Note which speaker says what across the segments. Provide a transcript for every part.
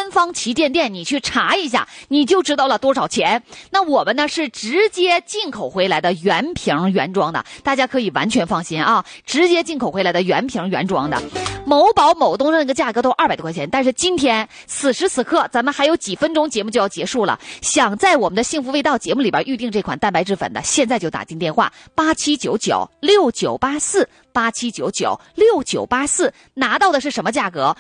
Speaker 1: 官方旗舰店你去查一下，你就知道了多少钱。那我们呢是直接进口回来的原瓶原装的，大家可以完全放心啊，直接进口回来的原瓶原装的。某宝某东的那个价格都200多块钱，但是今天此时此刻咱们还有几分钟节目就要结束了，想在我们的幸福味道节目里边预定这款蛋白质粉的，现在就打进电话87996984，87996984，拿到的是什么价格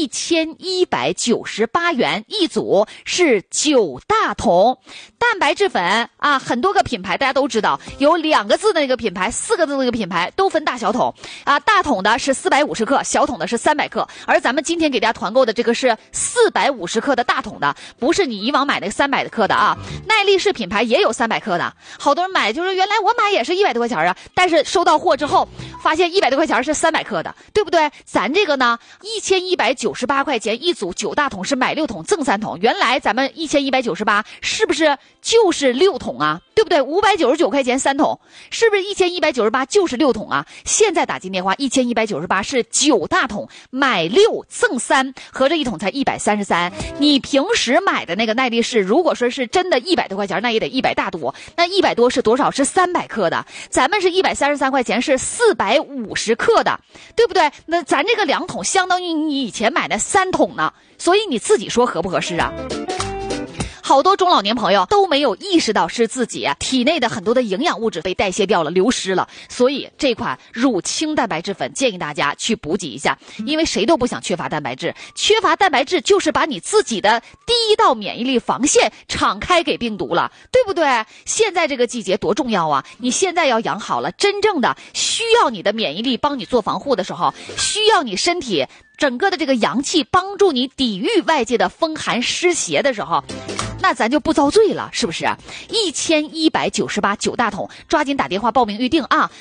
Speaker 1: ？1198元一组，是9大桶蛋白质粉啊。很多个品牌大家都知道，有2个字的那个品牌，4个字的那个品牌都分大小桶啊。大桶的是450克，小桶的是300克，而咱们今天给大家团购的这个是450克的大桶的，不是你以往买那个300克的啊。耐力士品牌也有300克的，好多人买就是原来我买也是100多块钱啊，但是收到货之后发现100多块钱是300克的，对不对？咱这个呢1198块钱一组9大桶，是买6桶赠3桶，原来咱们1198是不是就是6桶啊？对不对？599块钱3桶，是不是1198就是6桶啊？现在打进电话1198是9大桶，买6赠3，合着一桶才133。你平时买的那个耐力士，如果说是真的100多块钱，那也得100大多，那100多是多少？是300克的，咱们是133块钱，是450克的，对不对？那咱这个2桶相当于你以前买的3桶呢，所以你自己说合不合适啊？好多中老年朋友都没有意识到是自己体内的很多的营养物质被代谢掉了，流失了，所以这款乳清蛋白质粉建议大家去补给一下，因为谁都不想缺乏蛋白质，缺乏蛋白质就是把你自己的第一道免疫力防线敞开给病毒了，对不对？现在这个季节多重要啊，你现在要养好了，真正的需要你的免疫力帮你做防护的时候，需要你身体整个的这个阳气帮助你抵御外界的风寒湿邪的时候，那咱就不遭罪了，是不是？1198 9大桶，抓紧打电话报名预定啊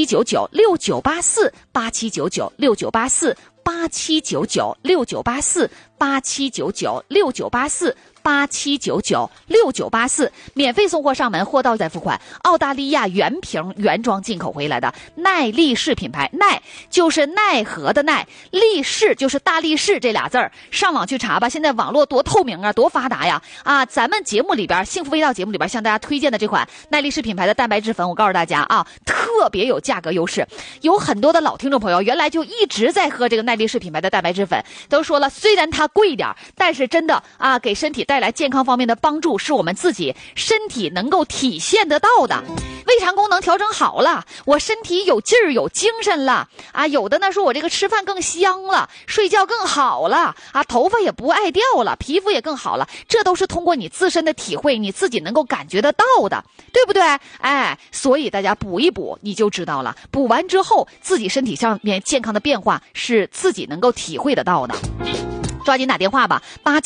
Speaker 1: ！87996984，87996984，87996984，87996984，免费送货上门，货到再付款。澳大利亚原瓶原装进口回来的耐力士品牌，耐就是奈何的奈，力士就是大力士这俩字儿，上网去查吧。现在网络多透明啊，多发达呀！啊，咱们节目里边幸福味道节目里边向大家推荐的这款耐力士品牌的蛋白质粉，我告诉大家啊，特别有价格优势。有很多的老听众朋友原来就一直在喝这个耐力士品牌的蛋白质粉，都说了虽然它贵点，但是真的啊，给身体带来健康方面的帮助是我们自己身体能够体现得到的。胃肠功能调整好了，我身体有劲儿有精神了啊！有的呢说我这个吃饭更香了，睡觉更好了啊，头发也不爱掉了，皮肤也更好了，这都是通过你自身的体会，你自己能够感觉得到的，对不对？哎，所以大家补一补你就知道了，补完之后自己身体上面健康的变化是自己能够体会得到的。抓紧打电话吧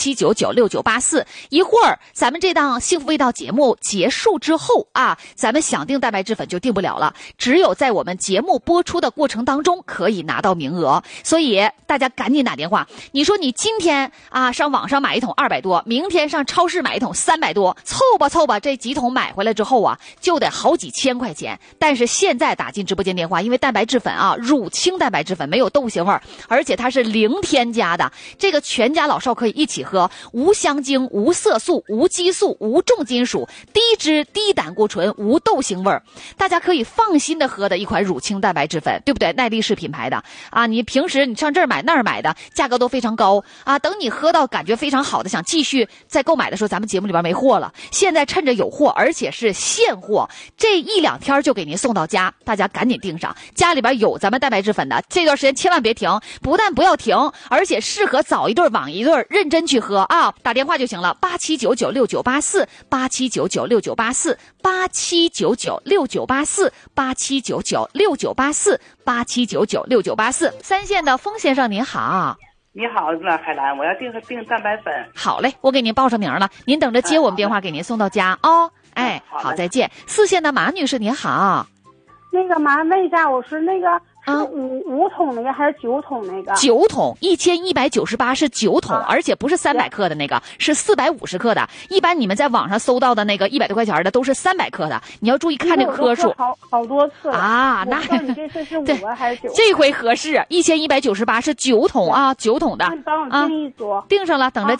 Speaker 1: ，87996984。一会儿咱们这档幸福味道节目结束之后啊，咱们想订蛋白质粉就订不了了，只有在我们节目播出的过程当中可以拿到名额，所以大家赶紧打电话。你说你今天啊上网上买一桶200多，明天上超市买一桶300多，凑吧这几桶买回来之后啊，就得好几千块钱。但是现在打进直播间电话，因为蛋白质粉啊，乳清蛋白质粉没有豆腥味儿，而且它是零添加的，这个全家老少可以一起喝，无香精，无色素，无激素，无重金属，低脂低胆固醇，无豆腥味儿，大家可以放心的喝的一款乳清蛋白质粉，对不对？耐力士品牌的啊，你平时你上这儿买那儿买的价格都非常高啊，等你喝到感觉非常好的，想继续再购买的时候，咱们节目里边没货了，现在趁着有货，而且是现货，这1-2天就给您送到家，大家赶紧订上，家里边有咱们蛋白质粉的，这段时间千万别停，不但不要停，而且适合早一顿晚一顿认真去喝啊！打电话就行了，87996984，87996984，87996984，87996984，三线的风先生您好。
Speaker 2: 你好，海兰，我要订蛋白粉。
Speaker 1: 好嘞，我给您报上名了，您等着接我们电话，给您送到家哦。哎，好，再见。四线的马女士您好。
Speaker 3: 那个麻烦问一下，我是那个是五桶那个还是9桶那个
Speaker 1: ？9桶，1198是9桶，而且不是300克的那个，是450克的。一般你们在网上搜到的那个100多块钱的都是300克的，你要注意看这个颗数。
Speaker 3: 好多次了
Speaker 1: 啊，那
Speaker 3: 你这次是5个还是9个？
Speaker 1: 这回合适，1198是9桶啊，9桶的。
Speaker 3: 你帮我订一组，
Speaker 1: 订上了，等着接。